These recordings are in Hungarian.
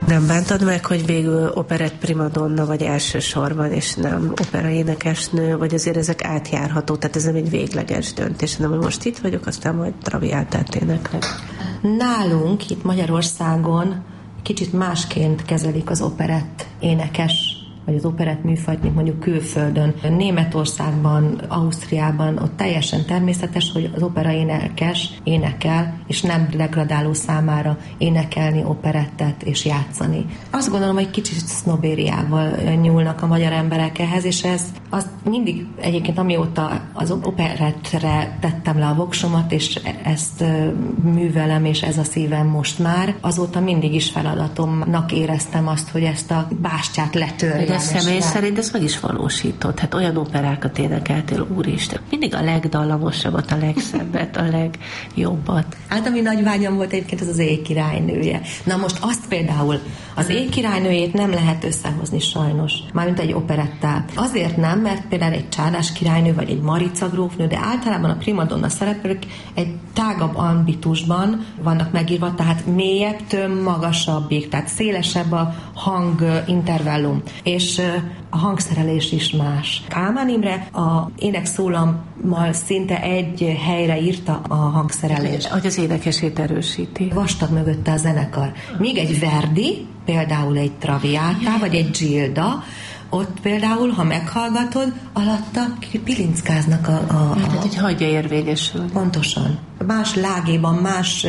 Nem bántad meg, hogy végül operett primadonna vagy elsősorban, és nem operaénekesnő, vagy azért ezek átjárható, tehát ez nem egy végleges döntés, hanem hogy most itt vagyok, aztán majd traviátát éneklek. Nálunk itt Magyarországon kicsit másként kezelik az operett énekes vagy az operett műfajt, mint mondjuk külföldön. Németországban, Ausztriában ott teljesen természetes, hogy az operaénekes énekel, és nem degradáló számára énekelni operettet és játszani. Azt gondolom, hogy kicsit sznobériával nyúlnak a magyar emberek ehhez, és ez az mindig egyébként amióta az operettre tettem le a voksomat, és ezt művelem, és ez a szívem most már, azóta mindig is feladatomnak éreztem azt, hogy ezt a bástyát letörjem. Személy szerint ezt meg is valósított. Hát olyan operákat énekeltél, úristen. Mindig a legdallamosabbat, a legszebbet, a legjobbat. Hát ami nagy vágyam volt egyébként, az Éj királynője. Na most azt például, az Éj királynőjét nem lehet összehozni sajnos, mármint egy operettel. Azért nem, mert például egy Csárdás királynő, vagy egy Marica grófnő, de általában a primadonna szereplők egy tágabb ambitusban vannak megírva, tehát mélyebbtől magasabbig, tehát szélesebb a hangintervallum. És a hangszerelés is más. Kálmán Imre a énekszólammal szinte egy helyre írta a hangszerelést. Hogy az énekesét erősíti. Vastag mögötte a zenekar. Míg egy Verdi, például egy Traviata, vagy egy Gilda, ott például, ha meghallgatod, alatta pilincskáznak Tehát, hogy hagyja érvényesül. Pontosan. Más lágéban, más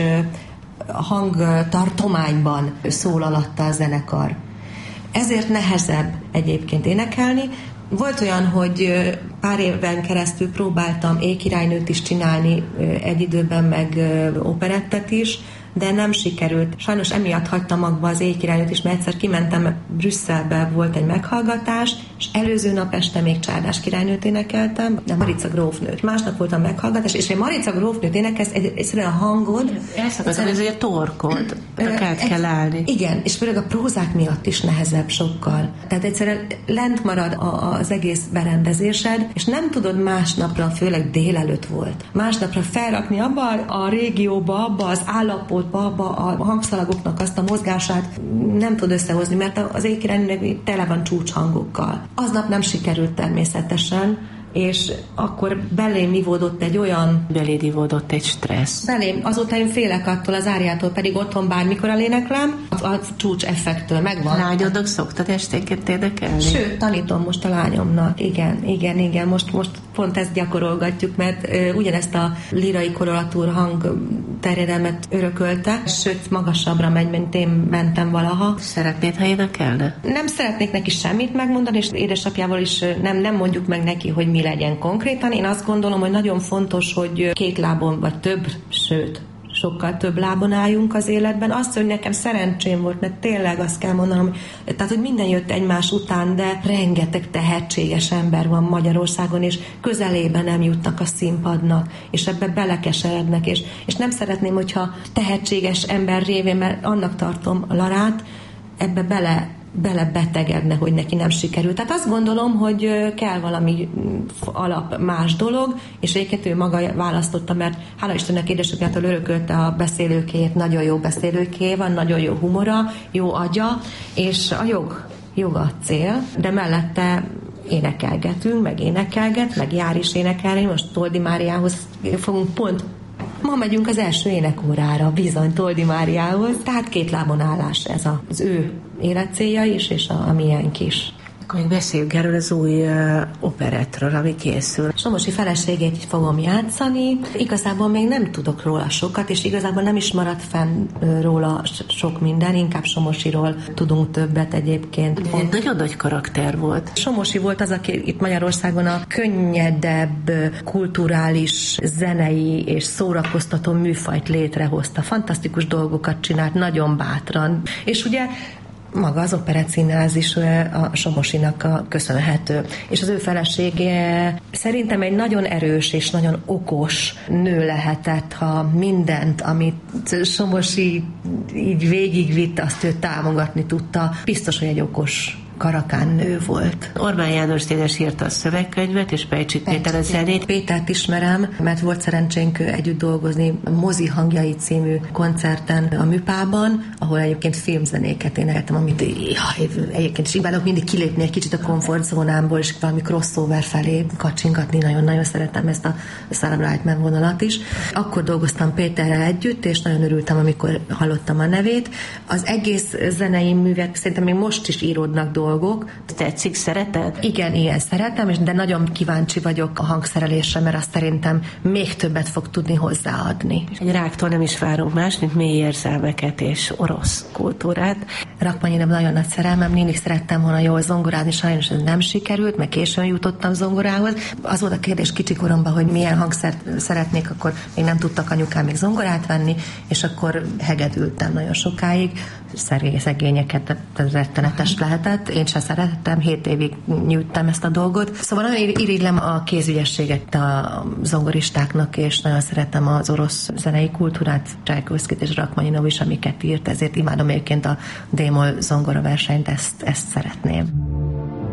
hangtartományban szól alatta a zenekar. Ezért nehezebb egyébként énekelni. Volt olyan, hogy pár éven keresztül próbáltam Éj királynőt is csinálni egy időben, meg operettet is, de nem sikerült. Sajnos emiatt hagytam abba az Éj királynőt is, mert egyszer kimentem Brüsszelbe, volt egy meghallgatás, és előző nap este még Csárdás királynőt énekeltem, de Marica grófnőt. Másnap volt a meghallgatás, és egy Marica grófnőt énekelsz, egyszerűen a hangod... Elszakadom, ez egy torkod, át kell állni. Igen, és főleg a prózák miatt is nehezebb sokkal. Tehát egyszerűen lent marad az egész berendezésed, és nem tudod másnapra, főleg délelőtt volt, másnapra felrakni abba a régióba, abba az állapotba, abba a hangszalagoknak azt a mozgását nem tud összehozni, mert az Éj királynőnek tele van csúcshangokkal. Aznap nem sikerült természetesen, és akkor belém ivódott egy olyan... Beléd ivódott egy stressz. Belém, azóta én félek attól az áriától, pedig otthon bármikor eléneklem, a csúcs effektől megvan. Lányodnak szoktad esténként énekelni? Sőt, tanítom most a lányomnak. Igen. Most pont ezt gyakorolgatjuk, mert ugyanezt a lirai koloratúr hang terjedelmet örökölte, sőt, magasabbra megy, mint én mentem valaha. Szeretnéd, ha énekelne? Nem szeretnék neki semmit megmondani, és édesapjával is nem mondjuk meg neki, hogy mi legyen konkrétan. Én azt gondolom, hogy nagyon fontos, hogy két lábon, vagy több, sőt, sokkal több lábon álljunk az életben. Azt, hogy nekem szerencsém volt, mert tényleg azt kell mondanom, tehát, hogy minden jött egymás után, de rengeteg tehetséges ember van Magyarországon, és közelében nem jutnak a színpadnak, és ebbe belekeserednek, és nem szeretném, hogyha tehetséges ember révén, mert annak tartom Larát, ebbe belebetegedne, hogy neki nem sikerült. Tehát azt gondolom, hogy kell valami alap más dolog, és egyébként ő maga választotta, mert hála Istennek édesapjától örökölte a beszélőkéjét, nagyon jó beszélőkéje van, nagyon jó humora, jó agya, és a jog a cél, de mellette énekelgetünk, meg jár is énekelni, most Toldi Máriához fogunk pont. Ma megyünk az első énekórára, bizony Toldi Máriához, tehát két lábon állás ez az ő életcélja is, és a miénk is. Akkor még beszéljünk erről az új operettről, ami készül. Somosi feleségét fogom játszani. Igazából még nem tudok róla sokat, és igazából nem is maradt fenn róla sok minden, inkább Somosiról tudunk többet egyébként. Egy nagyon nagy karakter volt. Somosi volt az, aki itt Magyarországon a könnyedebb, kulturális, zenei és szórakoztató műfajt létrehozta. Fantasztikus dolgokat csinált, nagyon bátran. És ugye maga az Operettszínház is a Somosinak köszönhető. És az ő felesége szerintem egy nagyon erős és nagyon okos nő lehetett, ha mindent, amit Somosi így végigvitt, azt ő támogatni tudta. Biztos, hogy egy okos karakán nő volt. Orbán János Dénes írta a szövegkönyvet, és Pejcsik Péter a zenét. Pétert ismerem, mert volt szerencsénk együtt dolgozni a Mozi hangjai című koncerten a Műpában, ahol egyébként filmzenéket énekeltem, amit egyébként is imádok mindig kilépni egy kicsit a komfortzónámból, és valami crossover felé kacsingatni. Nagyon-nagyon szeretem ezt a Celebrate Man vonalat is. Akkor dolgoztam Péterrel együtt, és nagyon örültem, amikor hallottam a nevét. Az egész zenei művek szerintem még most is íródnak dolgok. Tetszik, szereted? Igen, szeretem, de nagyon kíváncsi vagyok a hangszerelésre, mert azt szerintem még többet fog tudni hozzáadni. Egy ráktól nem is várunk más, mint mély érzelmeket és orosz kultúrát. Rachmaninov nagyon nagy szerelmem, mindig szerettem volna jól zongorázni, sajnos ez nem sikerült, meg későn jutottam zongorához. Az volt a kérdés kicsikoromban, hogy milyen hangszert szeretnék, akkor még nem tudtak anyukám még zongorát venni, és akkor hegedültem nagyon sokáig. Szegényeket, ez rettenetes lehetett. Én sem szerettem, 7 évig nyújtottam ezt a dolgot. Szóval nagyon irigylem a kézügyességet a zongoristáknak, és nagyon szeretem az orosz zenei kultúrát, Csajkovszkit és Rachmaninov is, amiket írt, ezért imádom egyébként a D-moll zongora versenyt, ezt szeretném.